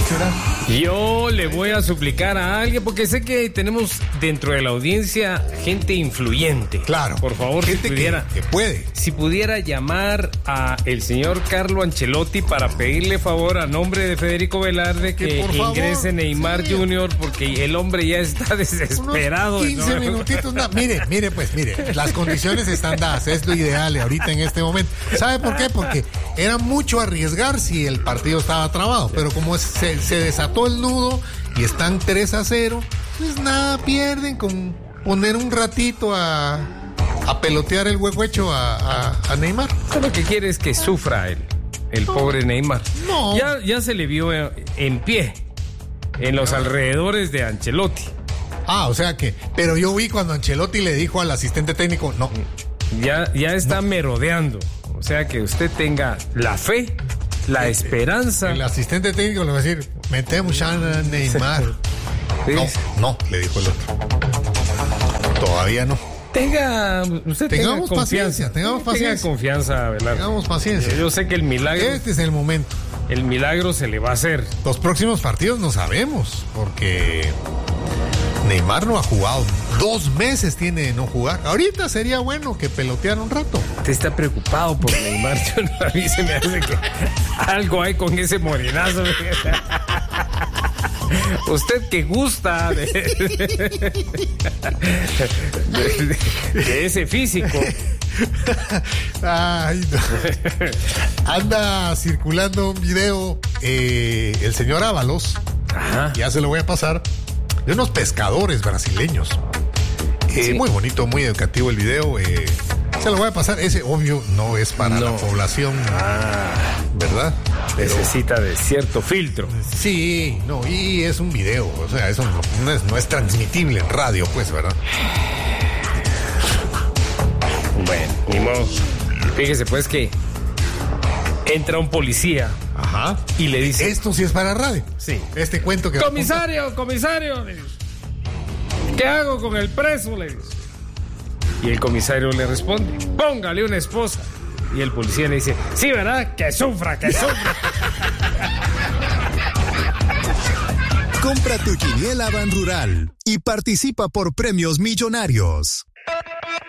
será? Yo le voy a suplicar a alguien, porque sé que tenemos dentro de la audiencia gente influyente. Claro. Por favor, gente si pudiera. Que puede. Si pudiera llamar a el señor Carlo Ancelotti para pedirle favor a nombre de Federico Velarde que ingrese Neymar Jr., porque el hombre ya está desesperado. Unos 15 minutitos. Mire, las condiciones están dadas, es lo ideal ahorita en este momento. ¿Sabe por qué? Porque era mucho arriesgar si el partido estaba trabado, pero como se desató el nudo y están 3-0, pues nada pierden con poner un ratito a pelotear el hueco hecho a Neymar. Lo que quiere es que sufra el pobre Neymar. No. Ya se le vio en pie en los alrededores de Ancelotti. O sea que, pero yo vi cuando Ancelotti le dijo al asistente técnico, no. Ya está merodeando. O sea que usted tenga la fe, la esperanza. El asistente técnico le va a decir, metemos a Neymar. Sí. No, le dijo el otro. Todavía no. Tengamos paciencia. Tenga confianza, Velarde. Tengamos paciencia. Yo sé que el milagro. Este es el momento. El milagro se le va a hacer. Los próximos partidos no sabemos, porque Neymar no ha jugado. 2 meses tiene de no jugar. Ahorita sería bueno que peloteara un rato. Usted está preocupado por Neymar. A mí se me hace que algo hay con ese morenazo. Usted que gusta de ese físico. Ay, no. Anda circulando un video el señor Ábalos. Ajá. Ya se lo voy a pasar, de unos pescadores brasileños. Sí. Muy bonito, muy educativo el video. Se lo voy a pasar. Ese obvio no es para la población, ¿verdad? Pero necesita de cierto filtro. Sí, no, y es un video, o sea, eso no es transmitible en radio, pues, ¿verdad? Bueno, ni modo. Fíjese pues que entra un policía. Ajá. Y le dice, esto sí es para radio. Sí. Este cuento que... Comisario, le dice, ¿qué hago con el preso? Le dice. Y el comisario le responde, póngale una esposa. Y el policía le dice, sí, ¿verdad? Que sufra. Compra tu quiniela Ban Rural y participa por premios millonarios.